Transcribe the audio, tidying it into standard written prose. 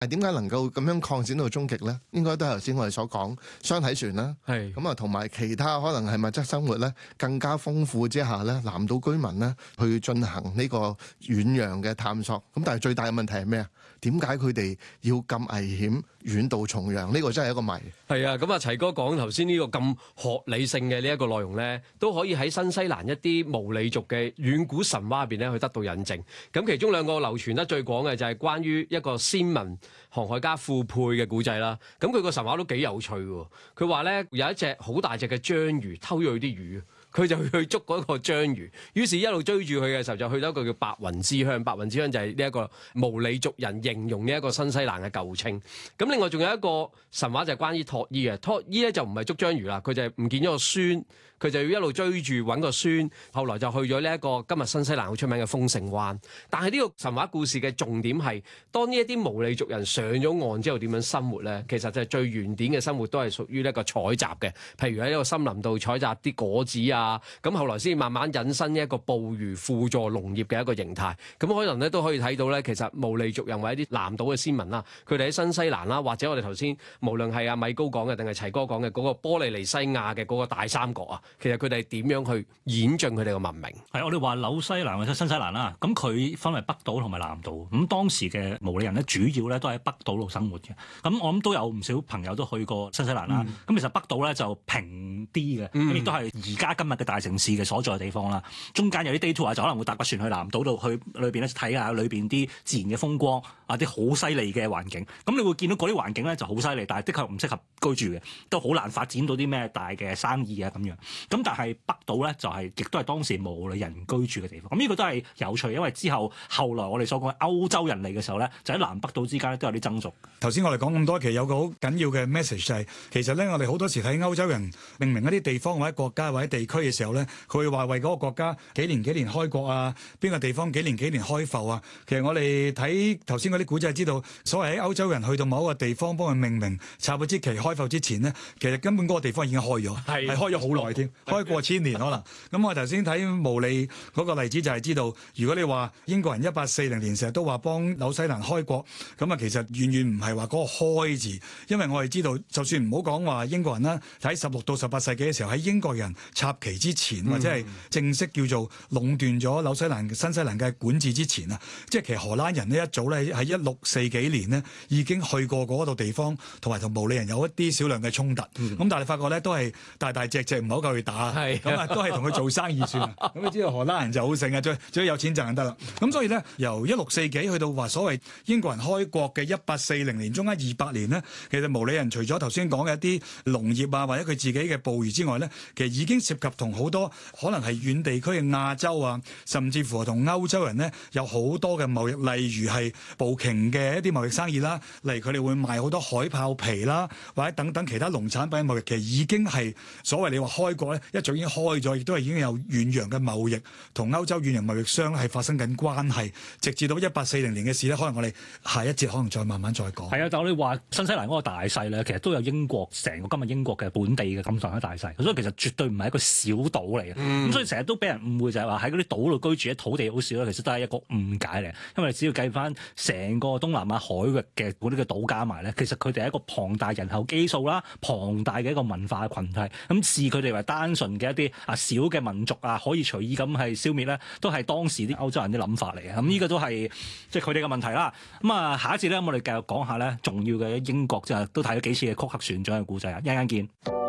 點解能夠咁樣擴展到終極呢？應該都係頭先我哋所講雙體船啦，咁啊同埋其他可能係物質生活咧更加豐富之下咧，南島居民咧去進行呢個遠洋嘅探索。咁但係最大嘅問題係咩啊？點解佢哋要咁危險遠渡重洋？呢個真係一個謎。 係啊，咁啊齊哥講頭先呢個咁學理性嘅呢一個內容咧，都可以喺新西蘭一啲毛利族嘅遠古神話入邊咧去得到印證。咁其中兩個流傳得最廣嘅就係關於一個先民航海家傅佩嘅古仔啦。咁佢個神話都幾有趣喎。佢話咧有一隻好大隻嘅章魚偷咗佢啲魚。佢就去捉嗰個章魚，於是一路追住佢嘅時候，就去到一個叫白雲之鄉。白雲之鄉就係呢一個毛利族人形容呢一個新西蘭嘅舊稱。咁另外仲有一個神話就係關於托伊嘅。托伊咧就唔係捉章魚啦，佢就係唔見咗個孫，佢就要一路追住揾個孫。後來就去咗呢一個今日新西蘭好出名嘅豐盛灣。但係呢個神話故事嘅重點係，當呢一啲毛利族人上咗岸之後點樣生活咧？其實就係最原典嘅生活都係屬於呢一個採集嘅，譬如喺一個森林度採集啲果子啊。咁後來先慢慢引申一個捕魚輔助農業嘅一個形態。咁可能咧都可以睇到咧，其實毛利族人或者啲南島嘅先民啦，佢哋喺新西蘭啦，或者我哋頭先無論係阿米高講嘅定係齊哥講嘅嗰個波利尼西亞嘅嗰個大三角啊，其實佢哋點樣去演進佢哋嘅文明？ 係我哋話紐西蘭或者新西蘭啦，咁佢分為北島同埋南島。咁當時嘅毛利人咧，主要咧都喺北島度生活嘅。咁我諗都有唔少朋友都去過新西蘭啦。咁其實北島咧就平啲嘅，咁亦都係而家今日嘅大城市嘅所在地方啦。中間有啲 day tour 就可能會搭個船去南島度，去裏邊咧睇下裏邊啲自然嘅風光啊，啲好犀利嘅環境。咁你會見到嗰啲環境咧就好犀利，但係的確唔適合居住嘅，都好難發展到啲咩大嘅生意啊咁樣。咁但係北島咧就係亦都係當時毛利人居住嘅地方。咁呢個都係有趣，因為之後來我哋所講歐洲人嚟嘅時候咧，就喺南北島之間都有啲爭逐。 頭先我哋講咁多，其實有個好緊要嘅 message 就係，其實咧我哋好多時睇歐洲人命名一啲地方或者國家或者地區嘅時候咧，佢會話為嗰個國家幾年開國啊，邊個地方幾年開埠啊。其實我哋睇頭先嗰啲古仔知道，所謂喺歐洲人去到某一個地方幫佢命名插嗰支旗開埠之前呢，其實根本嗰個地方已經開咗，係開咗好耐添，開過千年可能。咁我頭先睇毛利嗰個例子就係知道，如果你話英國人1840年成日都話幫紐西蘭開國，咁啊其實遠遠唔係話嗰個開字，因為我哋知道，就算唔好講話英國人啦，喺16到18世紀嘅時候，喺英國人插旗之前，或者係正式叫做壟斷咗紐西蘭、新西蘭嘅管治之前啊，即係其實荷蘭人呢一早咧喺1640幾年呢已經去過嗰度地方，同埋同毛利人有一啲少量嘅衝突。咁但係你發覺咧都係大隻唔好夠佢打，咁啊都係同佢做生意算。咁你知道荷蘭人就好醒啊，最要有錢賺就得啦。咁所以咧由16世紀去到話所謂英國人開國嘅1840年，中間200年呢，其實毛利人除咗頭先講嘅一啲農業啊，或者佢自己嘅捕魚之外咧，其實已經涉及同好多可能係遠地區嘅亞洲啊，甚至乎同歐洲人呢有好多嘅貿易，例如係捕鯨嘅一啲貿易生意啦，例如佢哋會賣好多海豹皮啦，或者等等其他農產品貿易，其實已經係所謂你話開國咧，一早已經開咗，亦都係已經有遠洋嘅貿易同歐洲遠洋貿易商係發生緊關係，直至到1840年嘅事咧，可能我哋下一節可能再慢慢再講。 係啊，但係我哋話新西蘭嗰個大細咧，其實都有英國成個今日英國嘅本地嘅咁上下大細，所以其實絕對唔係一個小島嚟嘅。咁所以成日都俾人誤會就係話喺嗰啲島度居住，土地好少咧，其實都係一個誤解嚟。因為你只要計翻成個東南亞海域嘅嗰啲嘅島加埋咧，其實佢哋係一個龐大人口基數啦，龐大嘅一個文化嘅群體。咁視佢哋為單純嘅一啲小嘅民族啊，可以隨意咁係消滅咧，都係當時啲歐洲人啲諗法嚟嘅。咁呢個都係即係佢哋嘅問題啦。咁啊，下一節咧，我哋繼續講下咧重要嘅英國，就都睇咗幾次嘅曲克船長嘅故仔啊，一陣間見。